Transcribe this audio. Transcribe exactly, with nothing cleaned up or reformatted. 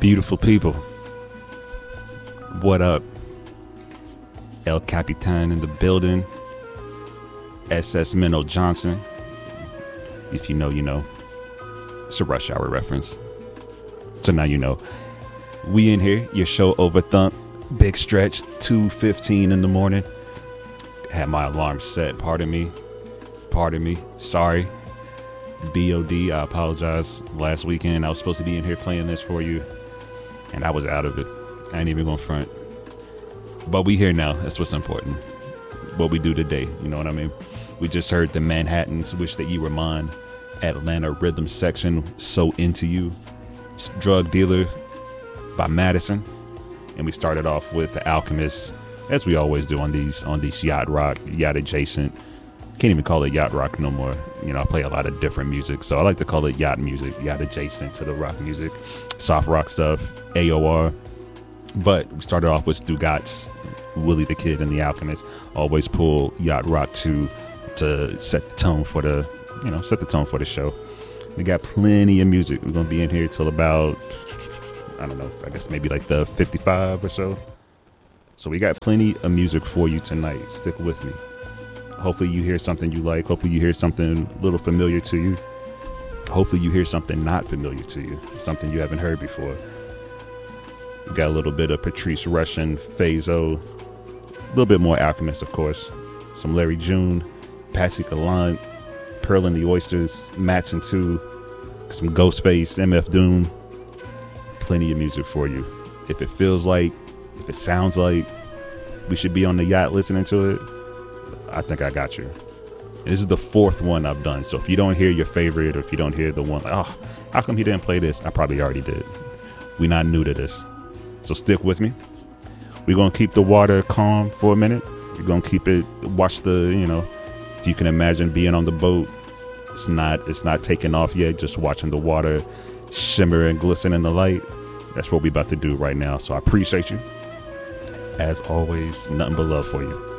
Beautiful people, what up? El Capitan in the building. S S Minnow Johnson. If you know, you know. It's a Rush Hour reference. So now you know. We in here, your show Overthump. Big stretch, two fifteen in the morning. Had my alarm set. Pardon me. Pardon me. Sorry. B O D, I apologize. Last weekend, I was supposed to be in here playing this for you, and I was out of it. I ain't even gonna front. But we here now. That's what's important. What we do today, you know what I mean? We just heard the Manhattans, Wish That You Were Mine, Atlanta Rhythm Section, So Into You, Drug Dealer by Madison, and we started off with The Alchemist, as we always do on these on these yacht rock, yacht adjacent. Can't even call it yacht rock no more. You know, I play a lot of different music, so I like to call it yacht music, yacht adjacent to the rock music, soft rock stuff, A O R. But we started off with Stugatz, Willie the Kid and the Alchemist. Always pull yacht rock to to set the tone for the, you know, set the tone for the show. We got plenty of music. We're gonna be in here till about, I don't know, I guess maybe like the fifty-five or so. So we got plenty of music for you tonight. Stick with me. Hopefully you hear something you like. Hopefully you hear something a little familiar to you. Hopefully you hear something not familiar to you. Something you haven't heard before. We got a little bit of Patrice Rushen, Phaso. A little bit more Alchemist, of course. Some Larry June, Patsy Gallant, Pearl and the Oysters, Matson two, some Ghostface, M F Doom. Plenty of music for you. If it feels like, if it sounds like we should be on the yacht listening to it, I think I got you. This is the fourth one I've done. So if you don't hear your favorite, or if you don't hear the one, oh, how come he didn't play this? I probably already did. We're not new to this. So stick with me. We're going to keep the water calm for a minute. We're going to keep it, watch the, you know, if you can imagine being on the boat, it's not, it's not taking off yet. Just watching the water shimmer and glisten in the light. That's what we're about to do right now. So I appreciate you. As always, nothing but love for you.